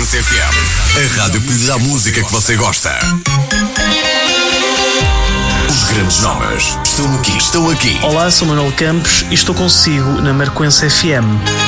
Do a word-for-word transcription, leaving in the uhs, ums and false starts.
Marquense F M, a rádio que lhe dá a música que você gosta. Os grandes nomes estão aqui, estão aqui. Olá, sou Manuel Campos e estou consigo na Marquense F M.